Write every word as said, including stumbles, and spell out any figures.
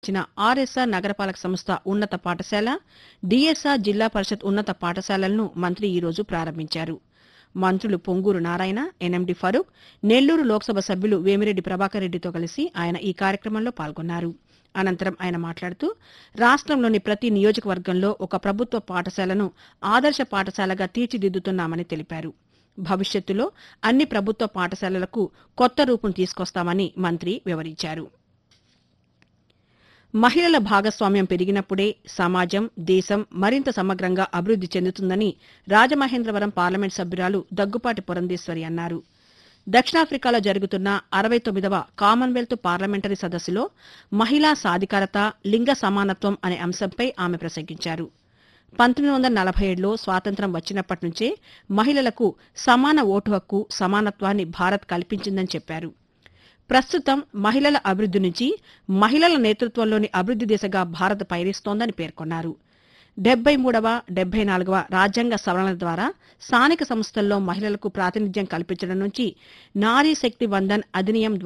నిర్వహించిన ఆర్ఎస్ఆర్ నగరపాలక సంస్థ ఉన్నత పాఠశాల, డిఎస్ఆర్ జిల్లా పరిషత్ ఉన్నత పాఠశాలలను మంత్రి ఈ రోజు ప్రారంభించారు. మంత్రులు పొంగూరు నారాయణ, ఎన్ఎండి ఫరూక్, నెల్లూరు లోక్సభ సభ్యులు వేమిరెడ్డి ప్రభాకర్ రెడ్డితో కలిసి ఆయన ఈ కార్యక్రమంలో పాల్గొన్నారు. అనంతరం ఆయన మాట్లాడుతూ రాష్ట్రంలోని ప్రతి నియోజకవర్గంలో ఒక ప్రభుత్వ పాఠశాలను ఆదర్శ పాఠశాలగా తీర్చిదిద్దుతున్నామని తెలిపారు. భవిష్యత్తులో అన్ని ప్రభుత్వ పాఠశాలలకు కొత్త రూపం తీసుకొస్తామని మంత్రి వివరించారు. మహిళల భాగస్వామ్యం పెరిగినప్పుడే సమాజం, దేశం మరింత సమగ్రంగా అభివృద్ది చెందుతుందని రాజమహేంద్రవరం పార్లమెంట్ సభ్యురాలు దగ్గుపాటి పురంధేశ్వరి అన్నారు. దక్షిణాఫ్రికాలో జరుగుతున్న అరవై తొమ్మిదవ కామన్వెల్త్ పార్లమెంటరీ సదస్సులో మహిళా సాధికారత, లింగ సమానత్వం అనే అంశంపై ఆమె ప్రసంగించారు. పంతొమ్మిది వందల నలభై ఏడులో స్వాతంత్ర్యం వచ్చినప్పటి నుంచే మహిళలకు సమాన ఓటు హక్కు, సమానత్వాన్ని భారత్ కల్పించిందని చెప్పారు. ప్రస్తుతం మహిళల అభివృద్ది నుంచి మహిళల నేతృత్వంలోని అభివృద్ది దిశగా భారత్ పయనిస్తోందని పేర్కొన్నారు. డెబ్బై మూడవ డెబ్బై నాలుగవ రాజ్యాంగ సవరణల ద్వారా స్థానిక సంస్థల్లో మహిళలకు ప్రాతినిధ్యం కల్పించడం నుంచి నారీ శక్తి వందన్ అధినియం